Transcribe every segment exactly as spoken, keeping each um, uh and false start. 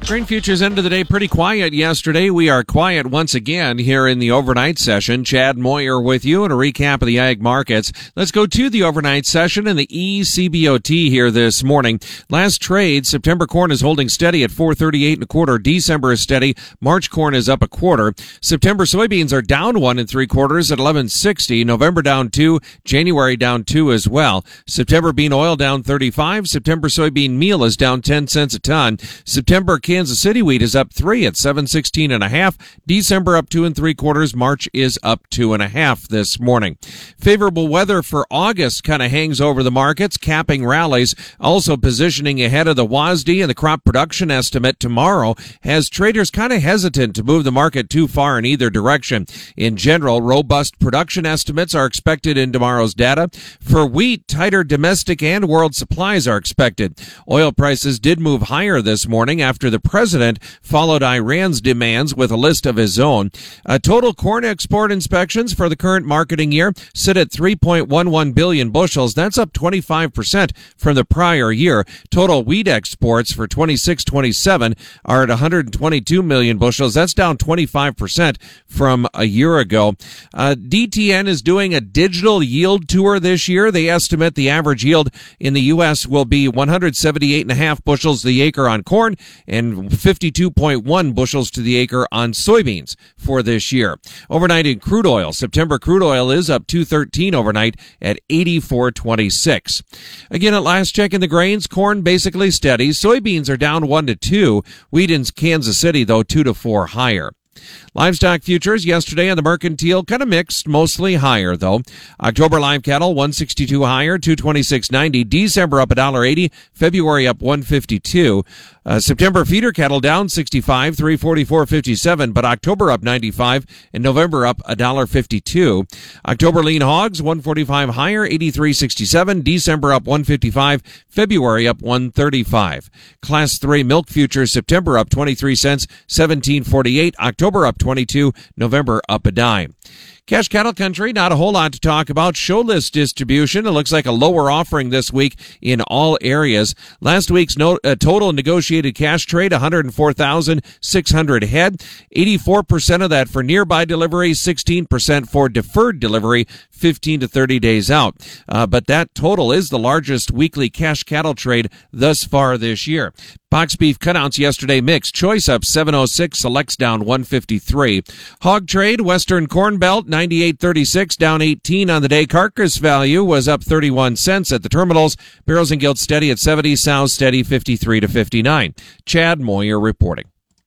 Grain futures ended the day pretty quiet yesterday. We are quiet once again here in the overnight session. Chad Moyer with you and a recap of the ag markets. Let's go to the overnight session and the E C B O T here this morning. Last trade, September corn is holding steady at four thirty-eight and a quarter. December is steady. March corn is up a quarter. September soybeans are down one and three quarters at eleven sixty. November down two. January down two as well. September bean oil down thirty-five. September soybean meal is down ten cents a ton. September Kansas City wheat is up three at seven sixteen and a half. December up two and three quarters. March is up two and a half this morning. Favorable weather for August kind of hangs over the markets, capping rallies. Also positioning ahead of the W A S D and the crop production estimate tomorrow has traders kind of hesitant to move the market too far in either direction. In general, robust production estimates are expected in tomorrow's data. For wheat, tighter domestic and world supplies are expected. Oil prices did move higher this morning after the president followed Iran's demands with a list of his own. Uh, total corn export inspections for the current marketing year sit at three point one one billion bushels. That's up twenty-five percent from the prior year. Total wheat exports for twenty-six twenty-seven are at one hundred twenty-two million bushels. That's down twenty-five percent from a year ago. Uh, D T N is doing a digital yield tour this year. They estimate the average yield in the U S will be one hundred seventy-eight and a half bushels to the acre on corn and fifty-two point one bushels to the acre on soybeans for this year. Overnight in crude oil, September crude oil is up two thirteen overnight at eighty-four twenty-six. Again, at last check in the grains, corn basically steady. Soybeans are down one to two. Wheat in Kansas City, though, two to four higher. Livestock futures yesterday on the mercantile kind of mixed, mostly higher though. October live cattle one sixty-two higher, two twenty-six ninety. December up one dollar eighty. February up one fifty-two. Uh, September feeder cattle down sixty-five, three forty-four fifty-seven, but October up ninety-five and November up one dollar fifty-two. October lean hogs one forty-five higher, eighty-three sixty-seven. December up one fifty-five. February up one thirty-five. Class three milk futures September up twenty-three cents, seventeen forty-eight. October up twenty-two. November up a dime. Cash cattle country, not a whole lot to talk about. Show list distribution. It looks like a lower offering this week in all areas. Last week's no, uh, total negotiated cash trade, one hundred four thousand six hundred head. eighty-four percent of that for nearby delivery, sixteen percent for deferred delivery, fifteen to thirty days out. Uh, but that total is the largest weekly cash cattle trade thus far this year. Box beef cutouts yesterday mixed. Choice up seven oh six, selects down one fifty-three. Hog trade, Western Corn Belt, ninety-eight thirty-six, down eighteen on the day. Carcass value was up thirty-one cents at the terminals. Barrels and Guilt steady at seventy, sows steady fifty-three to fifty-nine. Chad Moyer reporting.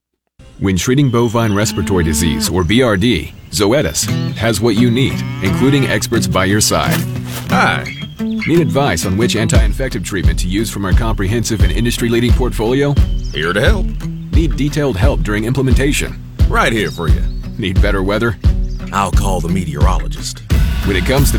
When treating bovine respiratory disease, or B R D, Zoetis has what you need, including experts by your side. Hi. Need advice on which anti-infective treatment to use from our comprehensive and industry-leading portfolio? Here to help. Need detailed help during implementation? Right here for you. Need better weather? I'll call the meteorologist. When it comes to